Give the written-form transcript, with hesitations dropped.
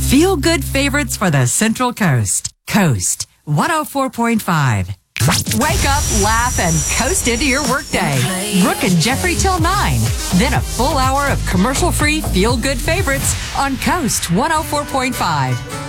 Feel good favorites for the Central Coast. Coast 104.5. Wake up, laugh, and coast into your workday. Brooke and Jeffrey till 9. Then a full hour of commercial-free feel-good favorites on Coast 104.5.